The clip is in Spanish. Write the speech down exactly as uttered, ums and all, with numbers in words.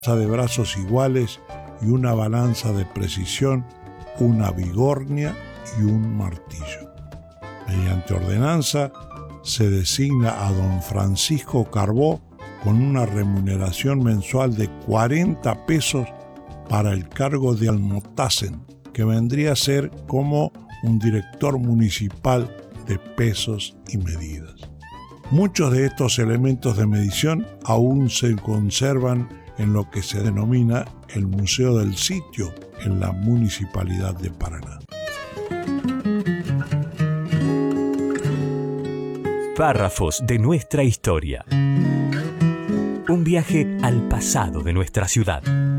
de brazos iguales y una balanza de precisión, una bigornia y un martillo. Mediante ordenanza se designa a don Francisco Carbó con una remuneración mensual de cuarenta pesos para el cargo de almotazen, que vendría a ser como un director municipal de pesos y medidas. Muchos de estos elementos de medición aún se conservan en lo que se denomina el Museo del Sitio en la Municipalidad de Paraná. Párrafos de nuestra historia. Un viaje al pasado de nuestra ciudad.